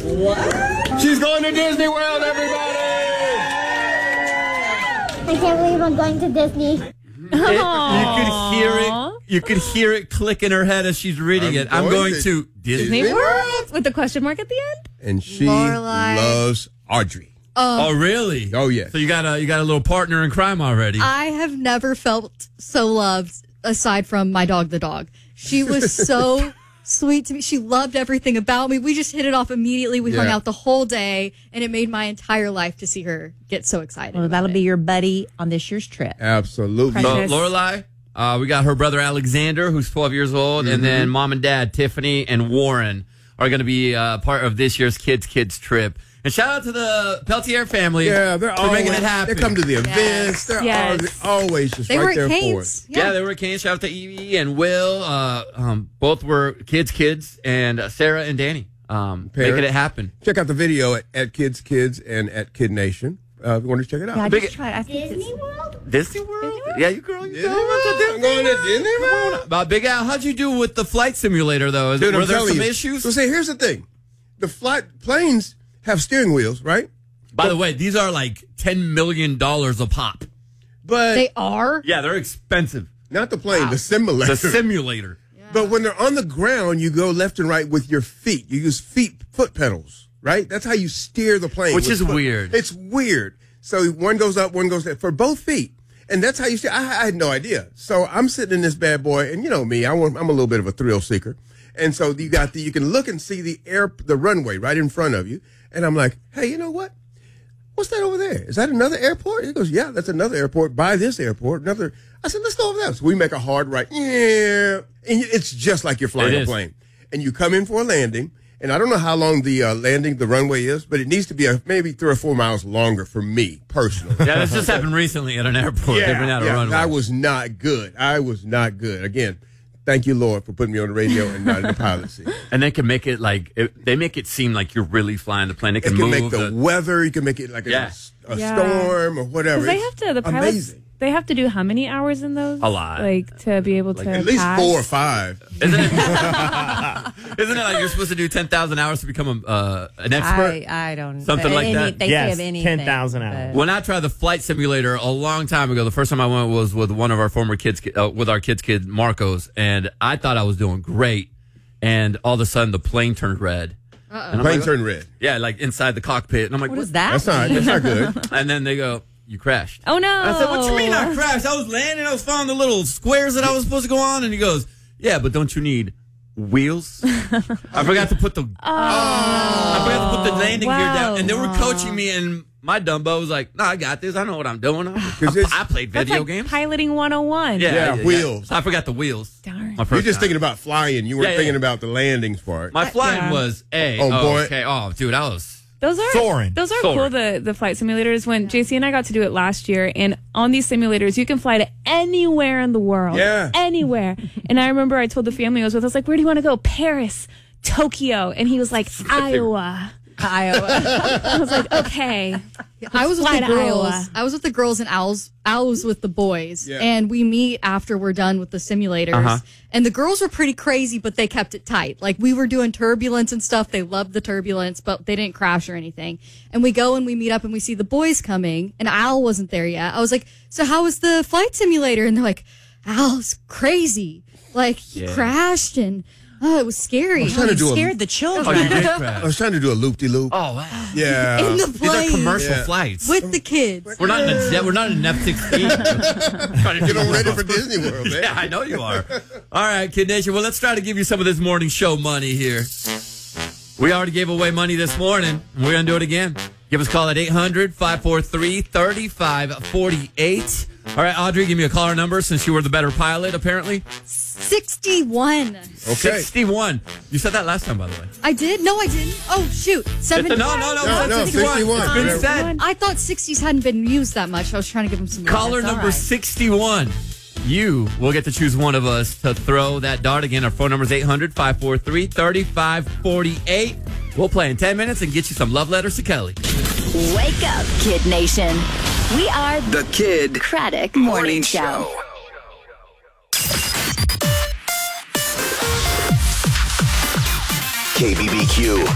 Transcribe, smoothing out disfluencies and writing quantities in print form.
What? She's going to Disney World, everybody! I can't believe I'm going to Disney. You could hear it click in her head as she's reading it. I'm going to Disney World with the question mark at the end. And she loves Audrey. Oh, really? Oh, yeah. So you got a little partner in crime already. I have never felt so loved aside from my dog, the dog. She was so sweet to me. She loved everything about me. We just hit it off immediately. We hung out the whole day, and it made my entire life to see her get so excited. Well, that'll be your buddy on this year's trip. Absolutely. So, Lorelai, we got her brother Alexander, who's 12 years old, and then mom and dad, Tiffany and Warren, are going to be part of this year's Kids trip. And shout out to the Peltier family for making it happen. They come to the events. They're always just right there for us. Yeah, they were at Canes. Shout out to Evie and Will. Both were kids, and Sarah and Danny making it happen. Check out the video at Kids and at Kid Nation. If you want to check it out. Yeah, I just tried. Disney World? Disney World? Yeah, you girl. I'm going to Disney World. Big Al, how'd you do with the flight simulator, though? Were there some issues? So, here's the thing. The planes have steering wheels, right? By the way, these are like $10 million a pop. But they are? Yeah, they're expensive. Not the plane, the simulator. The simulator. Yeah. But when they're on the ground, you go left and right with your feet. You use foot pedals, right? That's how you steer the plane. Which is weird. It's weird. So one goes up, one goes down for both feet. And that's how you steer. I had no idea. So I'm sitting in this bad boy, and you know me, I'm a little bit of a thrill seeker. And so you can look and see the runway right in front of you. And I'm like, hey, you know what? What's that over there? Is that another airport? He goes, yeah, that's another airport by this airport. I said, let's go over there. So we make a hard right. Yeah. And it's just like you're flying a plane. And you come in for a landing. And I don't know how long the runway is, but it needs to be maybe 3 or 4 miles longer for me, personally. Yeah, this just happened recently at an airport. They've been out of runway. I was not good. Again. Thank you, Lord, for putting me on the radio and not in the pilot seat. And they can make it they make it seem like you're really flying the plane. They can make the weather. You can make it like a storm or whatever. They have to. The pilots. Amazing. They have to do how many hours in those? A lot. Like to be able to at least pass? 4 or 5. Isn't it like you're supposed to do 10,000 hours to become an expert? I don't. Something like that. They say of anything. 10,000 hours. When I tried the flight simulator a long time ago, the first time I went was with one of our former kids, with our kid Marcos, and I thought I was doing great, and all of a sudden the plane turned red. The plane turned red. Yeah, like inside the cockpit, and I'm like, what is that? That's not good. And then they go, you crashed. Oh, no. I said, what you mean I crashed? I was landing. I was following the little squares that I was supposed to go on. And he goes, yeah, but don't you need wheels? I forgot to put the landing gear down. And they were coaching me, and my Dumbo was like, no, I got this. I know what I'm doing. I played video games. Piloting 101. Yeah, wheels. I forgot the wheels. Darn. You're just thinking about flying. You weren't thinking about the landings part. My flying was boy. Okay. Oh, dude, I was... Those are soaring. Those are cool, the flight simulators. When JC and I got to do it last year, and on these simulators, you can fly to anywhere in the world. Yeah. Anywhere. And I remember I told the family I was with, I was like, where do you want to go? Paris, Tokyo. And he was like, Iowa. I was like, okay. I was with the girls. Iowa. I was with the girls, and Al was with the boys. Yeah. And we meet after we're done with the simulators. And the girls were pretty crazy, but they kept it tight. Like, we were doing turbulence and stuff. They loved the turbulence, but they didn't crash or anything. And we go and we meet up and we see the boys coming, and Al wasn't there yet. I was like, so how was the flight simulator? And they're like, Al's crazy. Like, he crashed, and it was scary. Scared the children. Oh, you did crash. I was trying to do a loop-de-loop. Oh, wow. Yeah. In the These plane. are commercial flights. With the kids. We're not in an F-16. Get them ready for Disney World, man. Yeah, I know you are. All right, Kid Nation. Well, let's try to give you some of this morning show money here. We already gave away money this morning. We're going to do it again. Give us a call at 800-543-3548. All right, Audrey, give me a caller number since you were the better pilot, apparently. 61. Okay. 61. You said that last time, by the way. I did? No, I didn't. Oh, shoot. 71. No, 61. It's been said. I thought 60s hadn't been used that much. I was trying to give them some. Caller number 61. You will get to choose one of us to throw that dart. Again, our phone number is 800-543-3548. We'll play in 10 minutes and get you some love letters to Kelly. Wake up, Kid Nation. We are the Kid Craddock Morning Show. KBBQ